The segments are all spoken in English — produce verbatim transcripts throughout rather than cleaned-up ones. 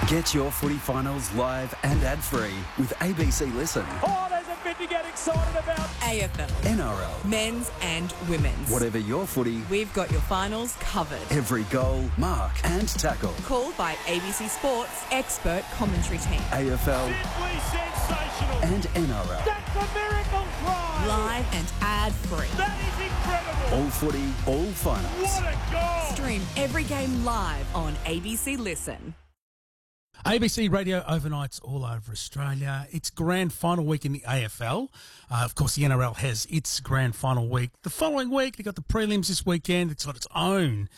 Get your footy finals live and ad-free with A B C Listen. Oh, there's a bit to get excited about. A F L. N R L. Men's and women's. Whatever your footy, we've got your finals covered. Every goal, mark and tackle. Called by A B C Sports expert commentary team. A F L. Simply sensational. And N R L. That's a miracle try. Live and ad-free. That is incredible. All footy, all finals. What a goal. Stream every game live on A B C Listen. A B C Radio overnights all over Australia. It's grand final week in the A F L. Uh, of course, the N R L has its grand final week. The following week, they've got the prelims this weekend. It's got its own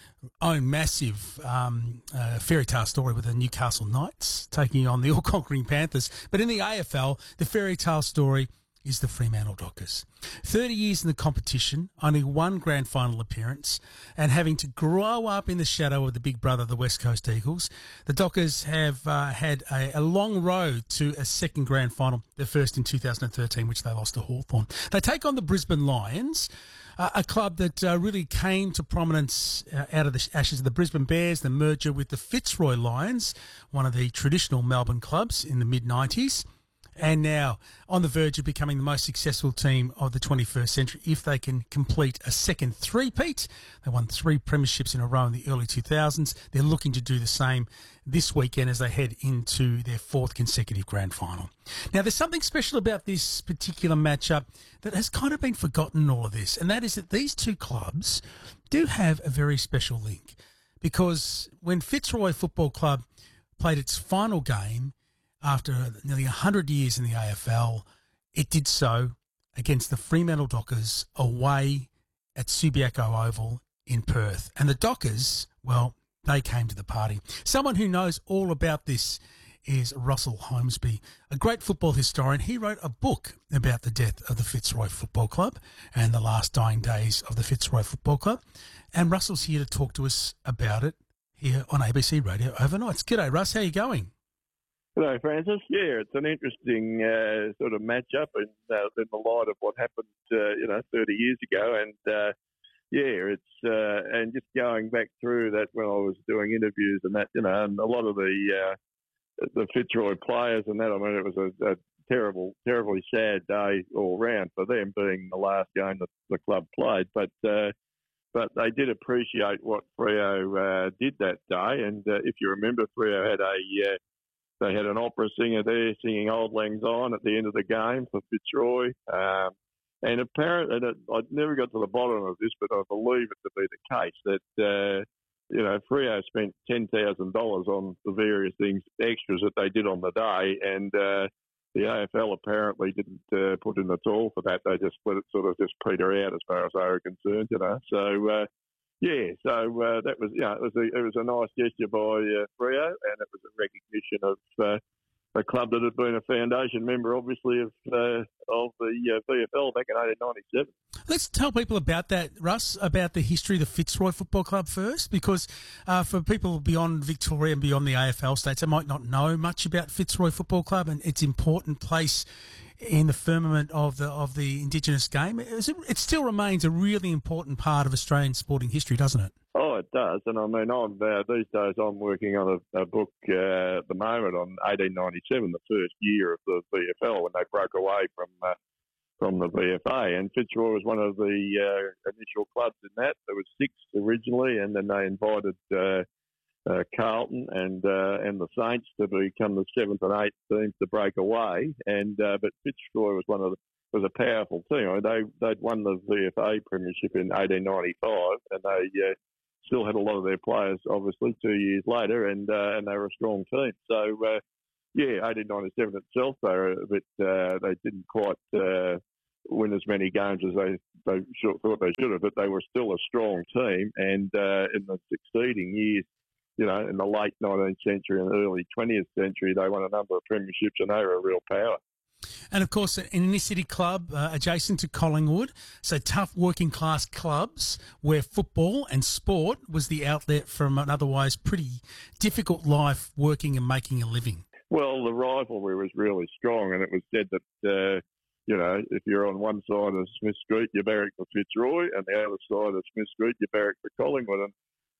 own massive um, uh, fairy tale story with the Newcastle Knights taking on the all-conquering Panthers. But in the A F L, the fairy tale story is the Fremantle Dockers. thirty years in the competition, only one grand final appearance, and having to grow up in the shadow of the big brother, the West Coast Eagles, the Dockers have uh, had a, a long road to a second grand final, their first in two thousand thirteen, which they lost to Hawthorn. They take on the Brisbane Lions, uh, a club that uh, really came to prominence uh, out of the ashes of the Brisbane Bears, the merger with the Fitzroy Lions, one of the traditional Melbourne clubs in the mid nineties. And now on the verge of becoming the most successful team of the twenty-first century if they can complete a second three-peat. They won three premierships in a row in the early two thousands. They're looking to do the same this weekend as they head into their fourth consecutive grand final. Now, there's something special about this particular matchup that has kind of been forgotten in all of this, and that is that these two clubs do have a very special link, because when Fitzroy Football Club played its final game after nearly one hundred years in the A F L, it did so against the Fremantle Dockers away at Subiaco Oval in Perth. And the Dockers, well, they came to the party. Someone who knows all about this is Russell Holmesby, a great football historian. He wrote a book about the death of the Fitzroy Football Club and the last dying days of the Fitzroy Football Club. And Russell's here to talk to us about it here on A B C Radio Overnights. G'day, Russ. How are you going? Hello, Francis. Yeah, it's an interesting uh, sort of matchup in, uh, in the light of what happened, uh, you know, thirty years ago. And, uh, yeah, it's uh, and just going back through that when I was doing interviews and that, you know, and a lot of the uh, the Fitzroy players and that, I mean, it was a, a terrible, terribly sad day all round for them, being the last game that the club played. But uh, but they did appreciate what Freo uh, did that day. And uh, if you remember, Freo had a... Uh, They had an opera singer there singing Auld Lang Syne at the end of the game for Fitzroy. Um, and apparently, and it, I never got to the bottom of this, but I believe it to be the case that, uh, you know, Freo spent ten thousand dollars on the various things, extras that they did on the day. And uh, the A F L apparently didn't uh, put in at all for that. They just let it sort of just peter out as far as they were concerned, you know. So, uh, Yeah, so uh, that was, you know, it was a, it was a nice gesture by uh, Freo, and it was a recognition of uh, a club that had been a foundation member, obviously, of uh, of the uh, V F L back in eighteen ninety-seven. Let's tell people about that, Russ, about the history of the Fitzroy Football Club first, because uh, for people beyond Victoria and beyond the A F L states, they might not know much about Fitzroy Football Club and its important place in the firmament of the of the Indigenous game. It still remains a really important part of Australian sporting history, doesn't it? Oh, it does. And I mean, I'm, uh, these days I'm working on a, a book uh, at the moment on eighteen ninety-seven, the first year of the V F L, when they broke away from uh, from the V F A. And Fitzroy was one of the uh, initial clubs in that. There was six originally, and then they invited uh, uh, Carlton and uh, and the Saints to become the seventh and eighth teams to break away. And uh, but Fitzroy was one of the was a powerful team. I mean, they they'd won the V F A premiership in eighteen ninety-five, and they uh, still had a lot of their players, obviously, two years later, and uh, and they were a strong team. So, uh, yeah, eighteen ninety-seven itself, they were a bit, uh, they didn't quite uh, win as many games as they, they should, thought they should have, but they were still a strong team. And uh, in the succeeding years, you know, in the late nineteenth century and early twentieth century, they won a number of premierships, and they were a real power. And, of course, an inner-city club uh, adjacent to Collingwood, so tough working-class clubs where football and sport was the outlet from an otherwise pretty difficult life working and making a living. Well, the rivalry was really strong, and it was said that, uh, you know, if you're on one side of Smith Street, you barrack for Fitzroy, and the other side of Smith Street, you barrack for Collingwood. And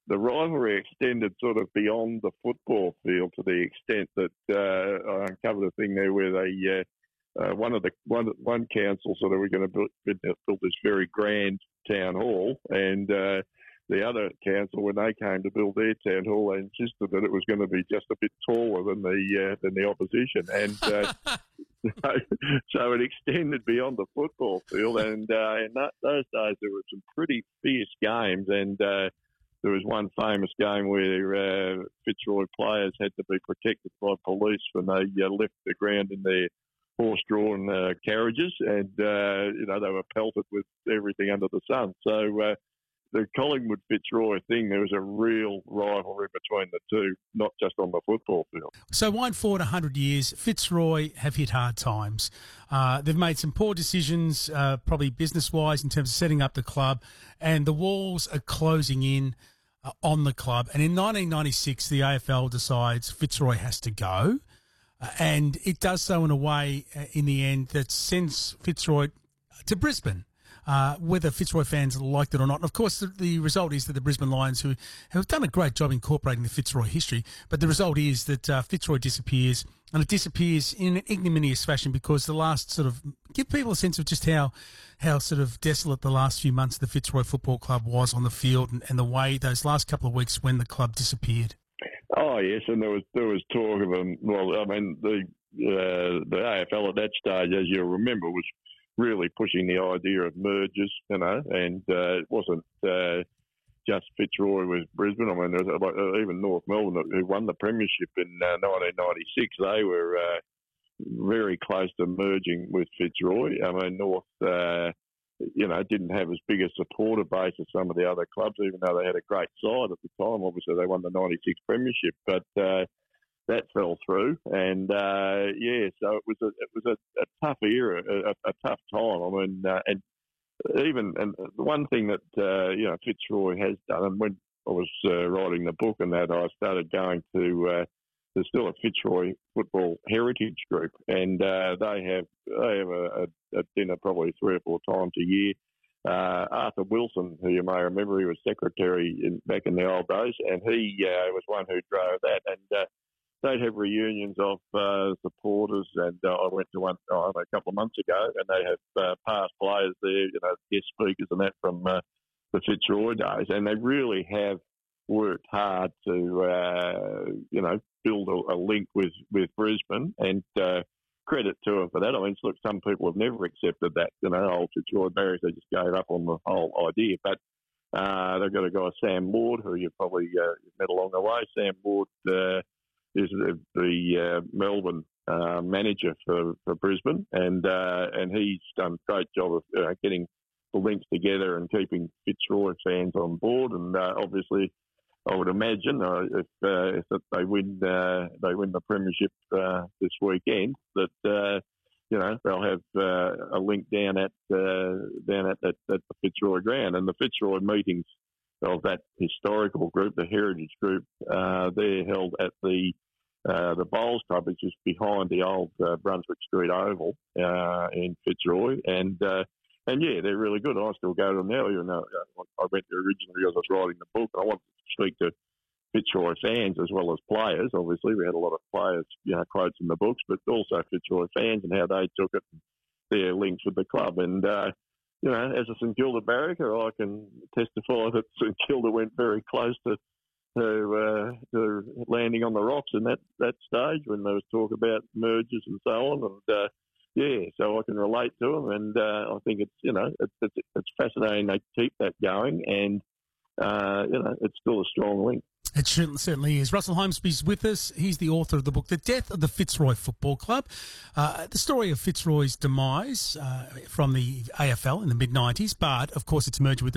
the rivalry extended sort of beyond the football field to the extent that uh, I uncovered a thing there where they uh, uh, one of the one one council sort of were going to build, build this very grand town hall, and uh, the other council, when they came to build their town hall, they insisted that it was going to be just a bit taller than the uh, than the opposition, and uh, so, so it extended beyond the football field. And uh, in that, those days, there were some pretty fierce games, and uh, there was one famous game where uh, Fitzroy players had to be protected by police when they uh, left the ground in their horse-drawn uh, carriages, and uh, you know they were pelted with everything under the sun. So. Uh, The Collingwood Fitzroy thing, there was a real rivalry between the two, not just on the football field. So wind forward one hundred years, Fitzroy have hit hard times. Uh, they've made some poor decisions, uh, probably business-wise, in terms of setting up the club, and the walls are closing in uh, on the club. And in nineteen ninety-six, the A F L decides Fitzroy has to go, uh, and it does so in a way, uh, in the end, that sends Fitzroy to Brisbane. Uh, whether Fitzroy fans liked it or not. And of course, the, the result is that the Brisbane Lions, who have done a great job incorporating the Fitzroy history, but the result is that uh, Fitzroy disappears, and it disappears in an ignominious fashion because the last sort of, give people a sense of just how how sort of desolate the last few months of the Fitzroy Football Club was on the field, and, and the way those last couple of weeks when the club disappeared. Oh yes, and there was there was talk of them. Well, I mean the uh, the A F L at that stage, as you'll remember, was really pushing the idea of mergers, you know, and uh, it wasn't uh, just Fitzroy with Brisbane. I mean, there was like, uh, even North Melbourne, who won the premiership in uh, nineteen ninety-six, they were uh, very close to merging with Fitzroy. I mean, North, uh, you know, didn't have as big a supporter base as some of the other clubs, even though they had a great side at the time. Obviously, they won the ninety-six premiership, but uh, that fell through, and uh, yeah, so it was a it was a, a tough era, a, a tough time. I mean, uh, and even and the one thing that uh, you know Fitzroy has done, and when I was uh, writing the book and that, I started going to uh, there's still a Fitzroy Football Heritage Group, and uh, they have they have a, a, a dinner probably three or four times a year. Uh, Arthur Wilson, who you may remember, he was secretary in, back in the old days, and he uh, was one who drove that, and uh, they'd have reunions of uh, supporters, and uh, I went to one oh, a couple of months ago, and they have uh, past players there, you know, guest speakers and that from uh, the Fitzroy days, and they really have worked hard to, uh, you know, build a, a link with, with Brisbane, and uh, credit to them for that. I mean, look, some people have never accepted that, you know, old Fitzroy barriers, they just gave up on the whole idea, but uh, they've got a guy, Sam Ward, who you've probably uh, met along the way. Sam Ward, uh, is the, the uh, Melbourne uh, manager for, for Brisbane, and uh, and he's done a great job of uh, getting the links together and keeping Fitzroy fans on board. And uh, obviously, I would imagine uh, if uh, if they win uh, they win the premiership uh, this weekend, that uh, you know they'll have uh, a link down at uh, down at, at, at the Fitzroy ground, and the Fitzroy meetings of that historical group, the Heritage Group, uh, they're held at the uh, the Bowls Club, which is behind the old uh, Brunswick Street Oval uh, in Fitzroy, and uh, and yeah, they're really good. I still go to them now, even though I went there originally because I was writing the book. I wanted to speak to Fitzroy fans as well as players. Obviously, we had a lot of players, you know, quotes in the books, but also Fitzroy fans and how they took it, and their links with the club, and. Uh, You know, as a St Kilda barracker, I can testify that St Kilda went very close to to, uh, to landing on the rocks in that, that stage when there was talk about mergers and so on. And uh, yeah, so I can relate to them, and uh, I think it's you know it's, it's it's fascinating they keep that going, and uh, you know it's still a strong link. It certainly is. Russell Holmesby's with us. He's the author of the book, The Death of the Fitzroy Football Club. Uh, the story of Fitzroy's demise uh, from the A F L in the mid nineties, but, of course, its merger with the